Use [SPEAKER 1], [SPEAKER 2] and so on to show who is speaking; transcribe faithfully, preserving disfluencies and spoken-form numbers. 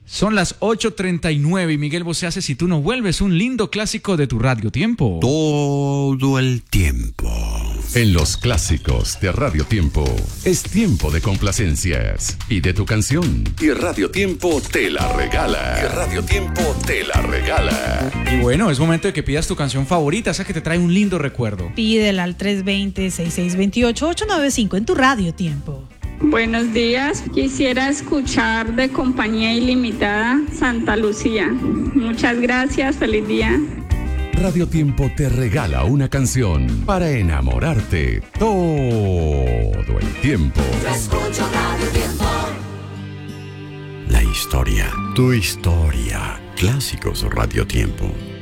[SPEAKER 1] Son las ocho treinta y nueve y Miguel Bosé hace Si tú no vuelves, un lindo clásico de tu Radio Tiempo.
[SPEAKER 2] Todo el tiempo.
[SPEAKER 3] En los clásicos de Radio Tiempo es tiempo de complacencias y de tu canción. Y Radio Tiempo te la regala. Y Radio Tiempo te la regala.
[SPEAKER 1] Y bueno, es momento de que pidas tu canción favorita, esa que te trae un lindo recuerdo.
[SPEAKER 4] Pídela al tres dos cero, seis seis dos ocho, ocho nueve cinco en tu Radio Tiempo.
[SPEAKER 5] Buenos días, quisiera escuchar de Compañía Ilimitada Santa Lucía. Muchas gracias, feliz día.
[SPEAKER 3] Radio Tiempo te regala una canción para enamorarte todo el tiempo.
[SPEAKER 6] Yo escucho Radio Tiempo.
[SPEAKER 2] La historia, tu historia. Clásicos Radio Tiempo.